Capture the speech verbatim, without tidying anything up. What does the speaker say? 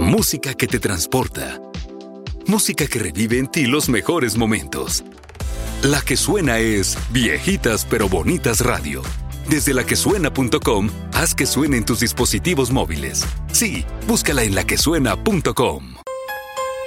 Música que te transporta. Música que revive en ti los mejores momentos. La que suena es Viejitas pero Bonitas Radio. Desde la que suena punto com, haz que suene en tus dispositivos móviles. Sí, búscala en la que suena punto com.